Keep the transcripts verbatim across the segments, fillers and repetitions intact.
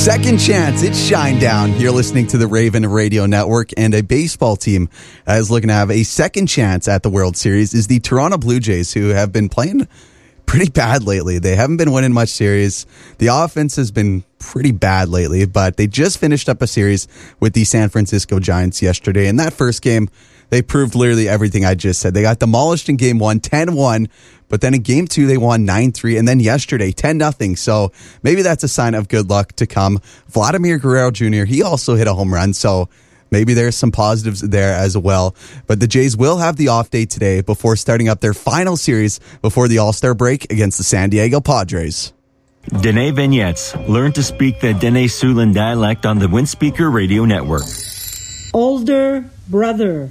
Second chance, it's Shinedown. You're listening to the Raven Radio Network, and a baseball team that is looking to have a second chance at the World Series is the Toronto Blue Jays, who have been playing pretty bad lately. They haven't been winning much series. The offense has been pretty bad lately, but they just finished up a series with the San Francisco Giants yesterday. In that first game, they proved literally everything I just said. They got demolished in game one, ten one, but then in game two, they won nine three, and then yesterday, ten nothing. So maybe that's a sign of good luck to come. Vladimir Guerrero Junior, he also hit a home run, so maybe there's some positives there as well. But the Jays will have the off day today before starting up their final series before the All-Star break against the San Diego Padres. Dene Vignettes. Learn to speak the Dene Siouxland dialect on the Windspeaker Radio Network. Older brother,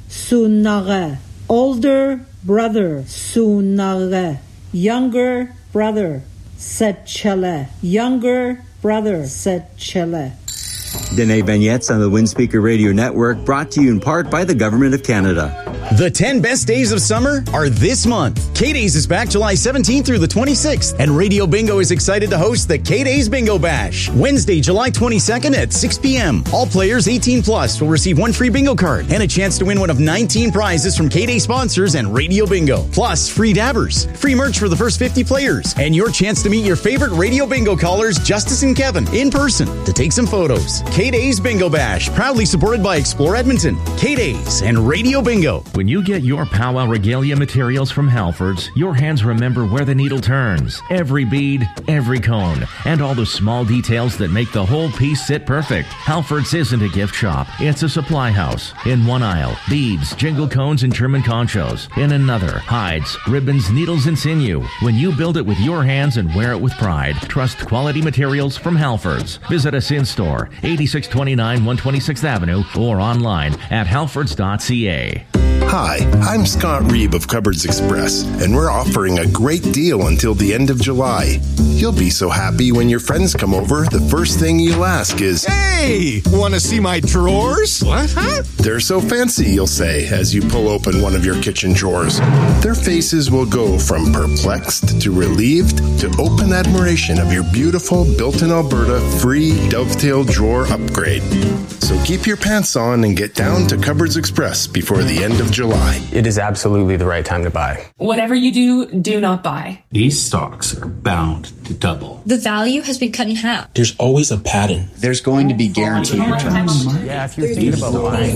Sunare. Older brother, Sunare. Younger brother, Setchele. Younger brother, Setchele. Dene Vignettes on the Windspeaker Radio Network, brought to you in part by the Government of Canada. The ten best days of summer are this month. K-Days is back July seventeenth through the twenty-sixth, and Radio Bingo is excited to host the K-Days Bingo Bash, Wednesday, July twenty-second at six p.m. All players eighteen plus will receive one free bingo card and a chance to win one of nineteen prizes from K-Day sponsors and Radio Bingo, plus free dabbers, free merch for the first fifty players, and your chance to meet your favorite Radio Bingo callers, Justice and Kevin, in person to take some photos. K-Days Bingo Bash, proudly supported by Explore Edmonton, K-Days, and Radio Bingo. When you get your Powwow Regalia materials from Halfords, your hands remember where the needle turns. Every bead, every cone, and all the small details that make the whole piece sit perfect. Halfords isn't a gift shop. It's a supply house. In one aisle, beads, jingle cones, and German conchos. In another, hides, ribbons, needles, and sinew. When you build it with your hands and wear it with pride, trust quality materials from Halfords. Visit us in store, eighty-six twenty-nine one twenty-sixth Avenue, or online at halfords dot c a. Hi, I'm Scott Reeb of Cupboards Express, and we're offering a great deal until the end of July. You'll be so happy when your friends come over, the first thing you'll ask is, "Hey, want to see my drawers?" What? Huh? They're so fancy, you'll say, as you pull open one of your kitchen drawers. Their faces will go from perplexed to relieved to open admiration of your beautiful built-in Alberta free dovetail drawer upgrade. So keep your pants on and get down to Cupboards Express before the end of July. It is absolutely the right time to buy. Whatever you do, do not buy. These stocks are bound to double. The value has been cut in half. There's always a pattern. There's going to be guaranteed returns. Yeah, if you're thinking about buying,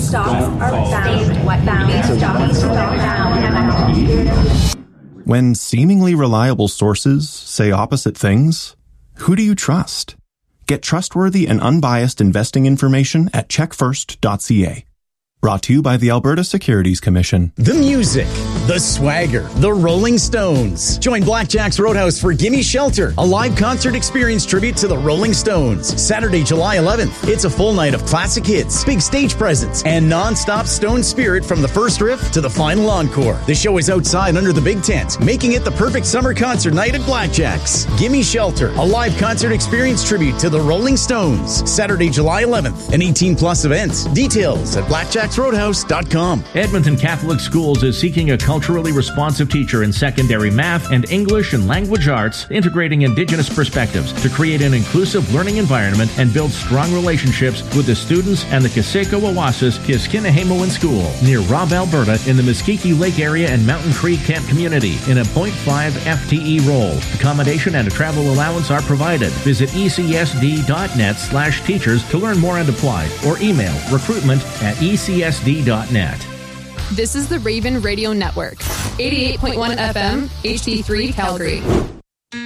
when seemingly reliable sources say opposite things, who do you trust? Get trustworthy and unbiased investing information at check first dot c a. Brought to you by the Alberta Securities Commission. The music, the swagger, the Rolling Stones. Join Blackjack's Roadhouse for Gimme Shelter, a live concert experience tribute to the Rolling Stones. Saturday, July eleventh. It's a full night of classic hits, big stage presence, and non-stop Stone spirit from the first riff to the final encore. The show is outside under the big tent, making it the perfect summer concert night at Blackjack's. Gimme Shelter, a live concert experience tribute to the Rolling Stones. Saturday, July eleventh, an eighteen plus event. Details at blackjack roadhouse dot com. Edmonton Catholic Schools is seeking a culturally responsive teacher in secondary math and English and language arts, integrating Indigenous perspectives to create an inclusive learning environment and build strong relationships with the students and the Kaseko Oasis Kiskinahamoan School near Robb, Alberta, in the Muskegee Lake area and Mountain Creek Camp community in a point five F T E role. Accommodation and a travel allowance are provided. Visit e c s d dot net slash teachers to learn more and apply, or email recruitment at e c s d dot net. This is the Raven Radio Network, eighty-eight point one F M, H D three Calgary.